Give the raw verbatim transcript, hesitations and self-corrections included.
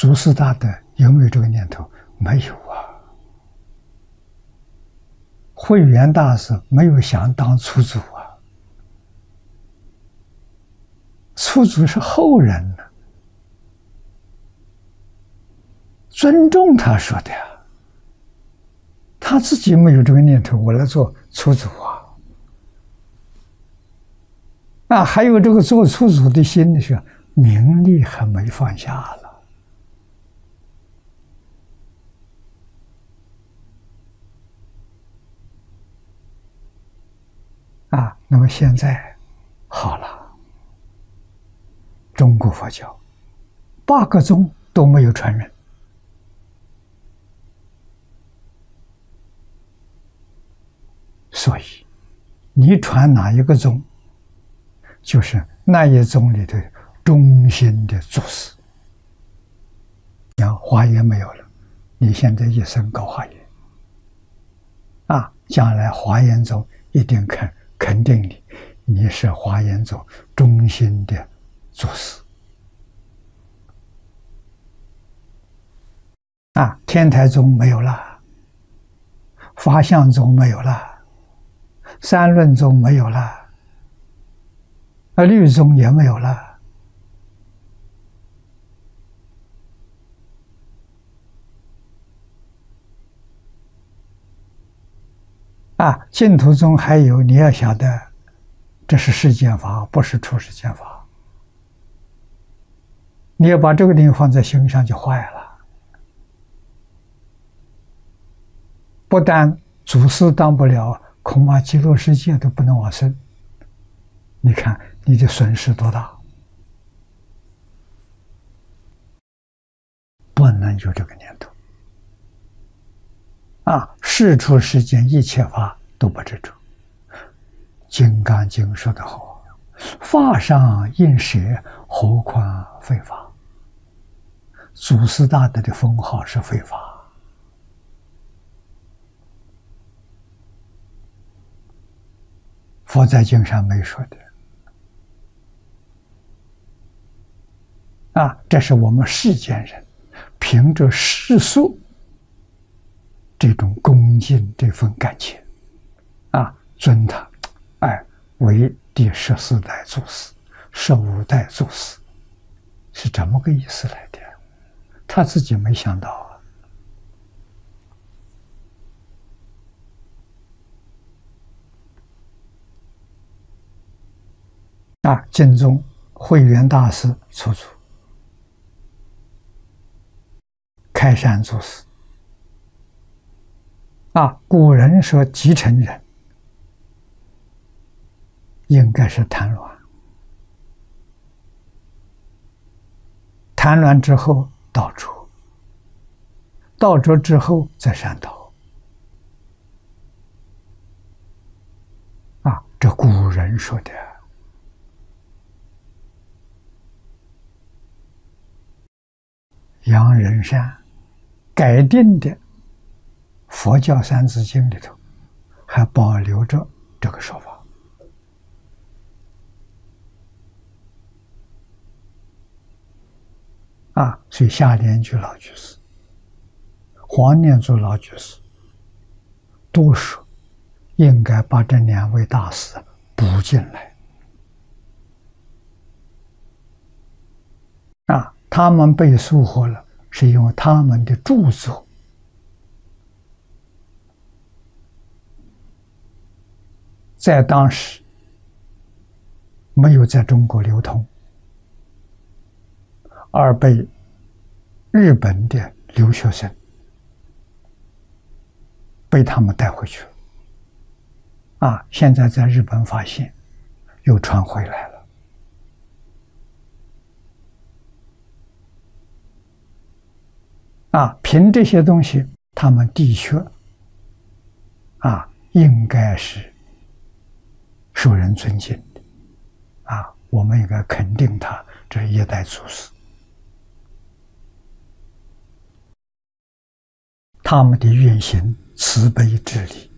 祖师大德有没有这个念头？没有啊。慧远大师没有想当初祖啊，初祖是后人呢，尊重他说的呀。他自己没有这个念头，我来做初祖啊。啊，还有这个做初祖的心的是名利还没放下了。啊，那么现在好了，中国佛教八个宗都没有传人，所以你传哪一个宗，就是那一宗里的中心的祖师。你看华严没有了，你现在一生搞华严，啊，将来华严宗一定肯肯定你，你是华严宗中心的祖师。啊，天台宗没有了，法相宗没有了，三论宗没有了，啊，律宗也没有了。啊，净土宗还有，你要晓得，这是世间法，不是出世间法。你要把这个东西放在心上就坏了。不但祖师当不了，恐怕极乐世界都不能往生。你看你的损失多大！不能有这个念头。啊，世出世间一切法都不执着。《金刚经》说得好：“法上应舍，何况非法。”祖师大德的封号是非法。佛在经上没说的。啊，这是我们世间人凭着世俗这种恭敬这份感情，啊，尊他，哎，为第十四代祖师、十五代祖师，是这么个意思来的。他自己没想到啊。啊，净宗慧远大师出祖，开山祖师。啊，古人说继承人应该是谭鸾，谭鸾之后道卓，道卓之后在山岛。啊，这古人说的。杨仁山改定的佛教三字经里头还保留着这个说法。啊，所以夏莲居老居士、黄念祖老居士都说应该把这两位大师补进来。啊，他们被疏忽了，是因为他们的著作在当时没有在中国流通，而被日本的留学生被他们带回去了。啊，现在在日本发现，又传回来了。啊，凭这些东西，他们的确啊，应该是受人尊敬的。啊，我们应该肯定他，这是一代祖师。他们的愿行慈悲之理，